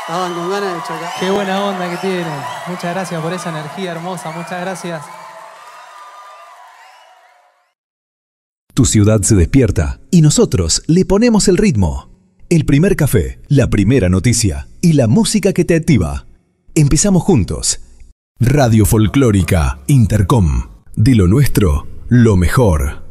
Estaban con ganas de chocar. Qué buena onda que tienen. Muchas gracias por esa energía hermosa. Muchas gracias. Tu ciudad se despierta y nosotros le ponemos el ritmo. El primer café, la primera noticia y la música que te activa. Empezamos juntos. Radio Folclórica Intercom. De lo nuestro, lo mejor.